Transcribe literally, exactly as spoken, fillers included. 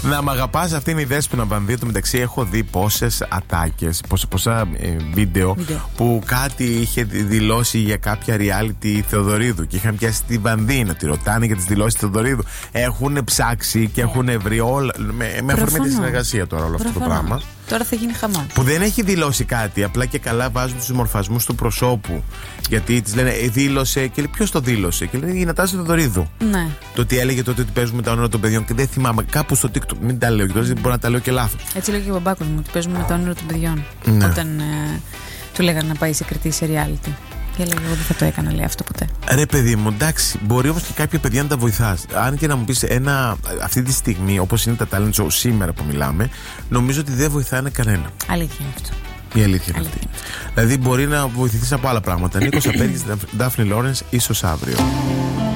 Να μ' αγαπάς, αυτή είναι η Δέσποινα Βανδύ. Το μεταξύ έχω δει πόσες ατάκες, πόσα, πόσα ε, βίντεο, βίντεο που κάτι είχε δηλώσει για κάποια reality Θεοδωρίδου και είχαν πιάσει τη Βανδύ να τη ρωτάνε για τις δηλώσεις Θεοδωρίδου. Έχουν ψάξει και έχουν βρει όλα. Με, με αφορμή τη συνεργασία τώρα όλο αυτό το πράγμα. Τώρα θα γίνει χαμά. Που δεν έχει δηλώσει κάτι, απλά και καλά βάζουν τους μορφασμούς του προσώπου. Γιατί της λένε, ε, δήλωσε, και λέει, ποιος το δήλωσε? Και λένε, η Νατάσα Θεοδωρίδου. Ναι. Το ότι έλεγε τότε ότι παίζουμε τα όνειρα των παιδιών, και δεν θυμάμαι, κάπου στο TikTok. Μην τα λέω, γιατί τώρα μπορεί να τα λέω και λάθος. Έτσι λέγει ο μπαμπάκος μου, ότι παίζουμε με τα όνειρα των παιδιών. Ναι. Όταν ε, του λέγανε να πάει σε κριτή σε reality. Και έλεγε, εγώ δεν θα το έκανα, λέει, αυτό ποτέ. Ρε παιδί μου, εντάξει, μπορεί όμως και κάποια παιδιά να τα βοηθάς. Αν και να μου πεις ένα, αυτή τη στιγμή, όπως είναι τα talent show σήμερα που μιλάμε, νομίζω ότι δεν βοηθάνε κανένα. Αλήθεια είναι αυτό. Η αλήθεια είναι αυτή. Δηλαδή μπορεί να βοηθηθείς από άλλα πράγματα. Νίκος Απέργης, Ντάφνη Λόρενς, ίσως αύριο.